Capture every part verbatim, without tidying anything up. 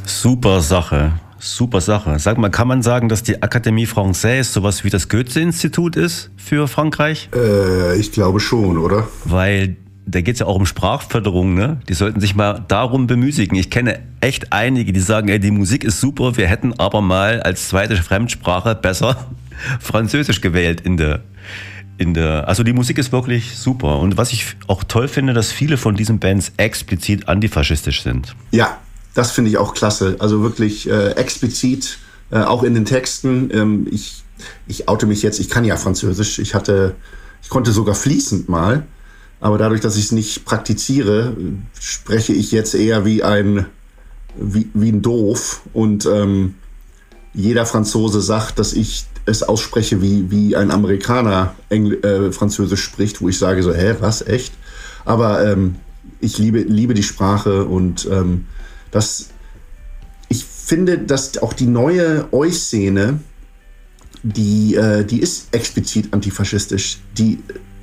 Super Sache. Super Sache. Sag mal, kann man sagen, dass die Académie Française sowas wie das Goethe-Institut ist für Frankreich? Äh, ich glaube schon, oder? Weil da geht es ja auch um Sprachförderung, ne? Die sollten sich mal darum bemüßigen. Ich kenne echt einige, die sagen, ey, die Musik ist super, wir hätten aber mal als zweite Fremdsprache besser Französisch gewählt in der, in der, also die Musik ist wirklich super. Und was ich auch toll finde, dass viele von diesen Bands explizit antifaschistisch sind. Ja. Das finde ich auch klasse. Also wirklich äh, explizit, äh, auch in den Texten. Ähm, ich, ich oute mich jetzt, ich kann ja Französisch. Ich hatte, ich konnte sogar fließend mal. Aber dadurch, dass ich es nicht praktiziere, spreche ich jetzt eher wie ein, wie, wie ein Doof. Und ähm, jeder Franzose sagt, dass ich es ausspreche, wie, wie ein Amerikaner Engl- äh, Französisch spricht, wo ich sage so, hä, was, echt? Aber ähm, ich liebe, liebe die Sprache und ähm, Das, ich finde, dass auch die neue Oi-Szene, die, äh, die ist explizit antifaschistisch. Die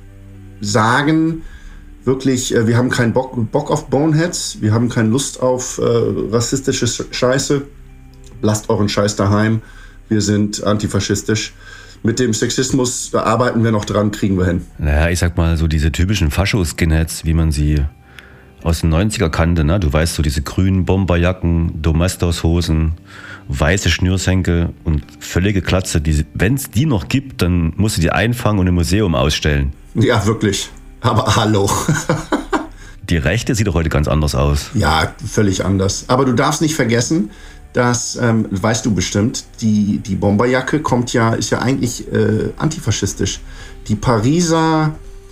sagen wirklich, äh, wir haben keinen Bock, Bock auf Boneheads, wir haben keine Lust auf äh, rassistische Scheiße, lasst euren Scheiß daheim, wir sind antifaschistisch. Mit dem Sexismus, da arbeiten wir noch dran, kriegen wir hin. Naja, ich sag mal, so diese typischen Fascho-Skinheads, wie man sie aus den neunziger kannte, ne? Du weißt, so diese grünen Bomberjacken, Domestos-Hosen, weiße Schnürsenkel und völlige Glatze. Wenn es die noch gibt, dann musst du die einfangen und im Museum ausstellen. Ja, wirklich. Aber hallo. Die Rechte sieht doch heute ganz anders aus. Ja, völlig anders. Aber du darfst nicht vergessen, dass, ähm, weißt du bestimmt, die, die Bomberjacke kommt ja, ist ja eigentlich äh, antifaschistisch. Die Pariser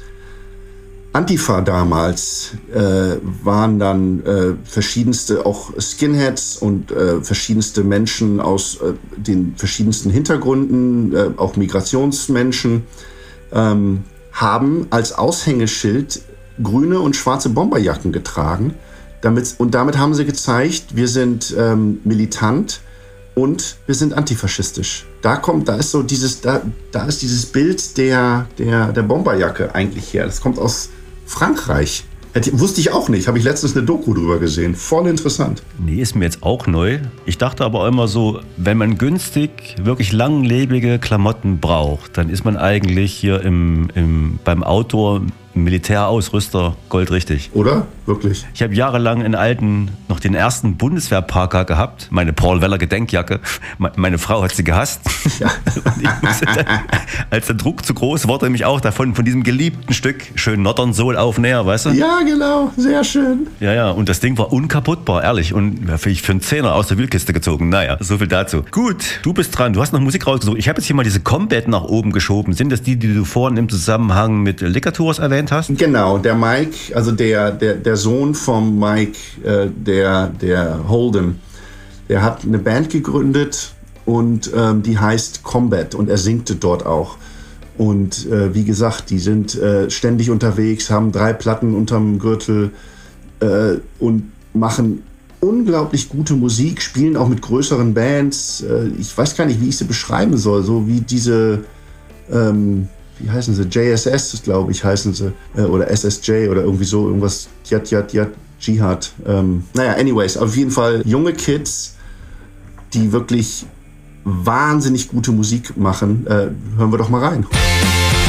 Antifa damals äh, waren dann äh, verschiedenste, auch Skinheads und äh, verschiedenste Menschen aus äh, den verschiedensten Hintergründen, äh, auch Migrationsmenschen, ähm, haben als Aushängeschild grüne und schwarze Bomberjacken getragen. Damit, und damit haben sie gezeigt, wir sind ähm, militant und wir sind antifaschistisch. Da kommt, da ist so dieses, da, da ist dieses Bild der, der, der Bomberjacke eigentlich her. Das kommt aus Frankreich. Hätte, wusste ich auch nicht. Habe ich letztens eine Doku drüber gesehen. Voll interessant. Nee, ist mir jetzt auch neu. Ich dachte aber immer so, wenn man günstig, wirklich langlebige Klamotten braucht, dann ist man eigentlich hier im, im, beim Outdoor Militärausrüster goldrichtig. Oder? Wirklich? Ich habe jahrelang einen alten, noch den ersten Bundeswehr-Parker gehabt. Meine Paul Weller Gedenkjacke. Meine Frau hat sie gehasst. Ja. Und ich musste dann, als der Druck zu groß wurde, mich auch davon, von diesem geliebten Stück, schön Northern Soul Aufnäher, weißt du? Ja, genau. Sehr schön. Ja, ja. Und das Ding war unkaputtbar, ehrlich. Und für, für einen Zehner aus der Wühlkiste gezogen. Naja, so viel dazu. Gut, du bist dran. Du hast noch Musik rausgesucht. Ich habe jetzt hier mal diese Combat nach oben geschoben. Sind das die, die du vorhin im Zusammenhang mit Liquor Tours erwähnt hast? Genau, der Mike, also der, der, der Sohn vom Mike, äh, der, der Holden, der hat eine Band gegründet und ähm, die heißt Combat und er singte dort auch. Und äh, wie gesagt, die sind äh, ständig unterwegs, haben drei Platten unterm Gürtel äh, und machen unglaublich gute Musik, spielen auch mit größeren Bands. Äh, ich weiß gar nicht, wie ich sie beschreiben soll, so wie diese... Ähm, wie heißen sie? J S S, glaube ich, heißen sie. Äh, oder S S J oder irgendwie so. Irgendwas. Jad, Jad, Jad, Jihad. Ähm, naja, anyways. Auf jeden Fall junge Kids, die wirklich wahnsinnig gute Musik machen. Äh, hören wir doch mal rein.